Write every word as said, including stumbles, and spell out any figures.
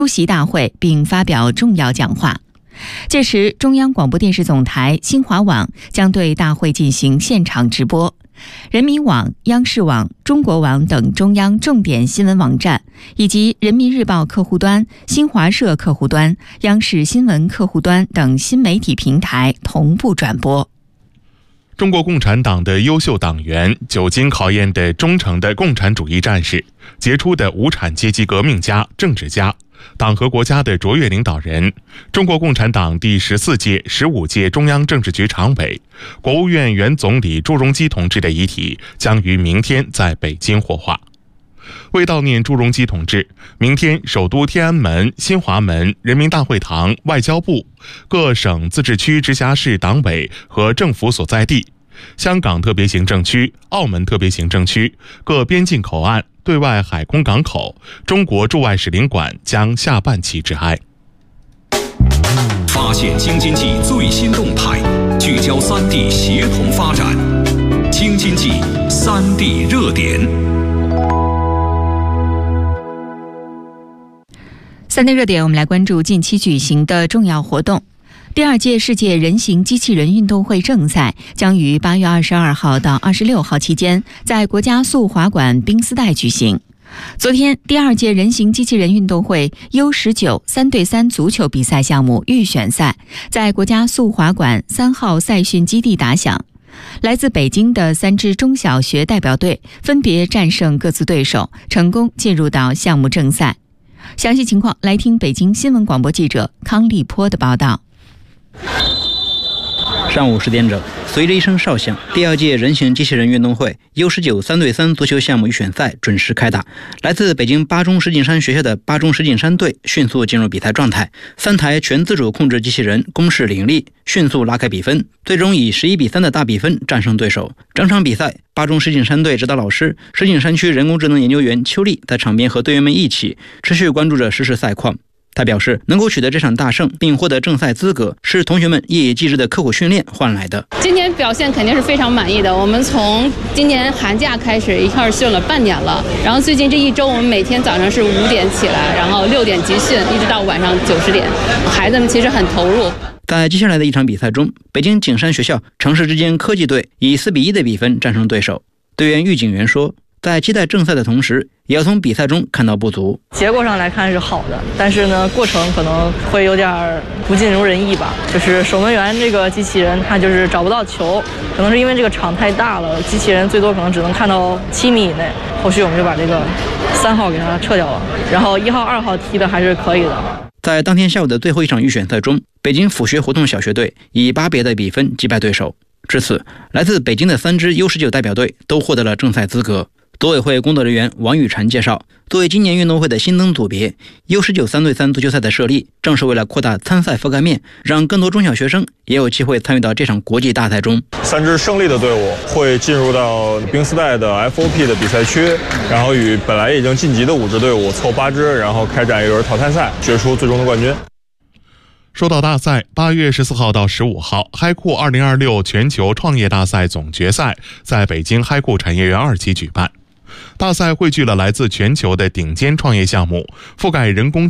出席大会并发表重要讲话。届时，中央广播电视总台、新华网将对大会进行现场直播。人民网、央视网、中国网等中央重点新闻网站，以及人民日报客户端、新华社客户端、央视新闻客户端等新媒体平台同步转播。 中国共产党的优秀党员，久经考验的忠诚的共产主义战士，杰出的无产阶级革命家、政治家，党和国家的卓越领导人，中国共产党第十四届、十五届中央政治局常委、国务院原总理朱镕基同志的遗体将于明天在北京火化。为悼念朱镕基同志，明天首都天安门、新华门、人民大会堂、外交部、各省、自治区、直辖市党委和政府所在地、香港特别行政区、澳门特别行政区、各边境口岸、对外海空港口、中国驻外使领馆将下半旗致哀。 发现京津冀最新动态，聚焦三地协同发展。京津冀三地热点。 三地热点，我们来关注近期举行的重要活动。第二届世界人形机器人运动会正赛将于八月二十二号到二十六号期间在国家速滑馆冰丝带举行。昨天，第二届人形机器人运动会 U 十九 三对三足球比赛项目预选赛在国家速滑馆三号赛训基地打响。来自北京的三支中小学代表队分别战胜各自对手，成功进入到项目正赛。详细情况来听北京新闻广播记者康立波的报道。 上午十点整，随着一声哨响，第二届人形机器人运动会 U 十九 三对三足球项目预选赛准时开打。来自北京八中石景山学校的八中石景山队迅速进入比赛状态，三台全自主控制机器人攻势凌厉，迅速拉开比分，最终以十一比三的大比分战胜对手。整场比赛，八中石景山队指导老师、石景山区人工智能研究员邱丽在场边和队员们一起持续关注着实时赛况。他表示，能够取得这场大胜并获得正赛资格，是同学们夜以继日的刻苦训练换来的。 今天表现肯定是非常满意的。我们从今年寒假开始一块训了半年了，然后最近这一周我们每天早上是五点起来，然后六点集训，一直到晚上九十点，孩子们其实很投入。 在接下来的一场比赛中，北京景山学校城市之间科技队以四比一的比分战胜对手。队员喻景元说，在期待正赛的同时，也要从比赛中看到不足。 结果上来看是好的，但是呢，过程可能会有点不尽如人意吧。就是守门员这个机器人，他就是找不到球，可能是因为这个场太大了，机器人最多可能只能看到七米以内。后续我们就把这个三号给它撤掉了，然后一号、二号踢的还是可以的。 在当天下午的最后一场预选赛中，北京府学胡同小学队以八比二的比分击败对手。至此，来自北京的三支 U 十九 代表队都获得了正赛资格。组委会工作人员王雨婵介绍，作为今年运动会的新增组别 U 十九 三对三足球赛的设立，正是为了扩大参赛覆盖面，让更多中小学生也有机会参与到这场国际大赛中。 三支胜利的队伍会进入到冰丝带的 F O P 的比赛区，然后与本来已经晋级的五支队伍凑八支，然后开展一轮淘汰赛，决出最终的冠军。 说到大赛，八月十四号到十五号，嗨酷二零二六全球创业大赛总决赛在北京嗨酷产业园二期举办。大赛汇聚了来自全球的顶尖创业项目，覆盖人工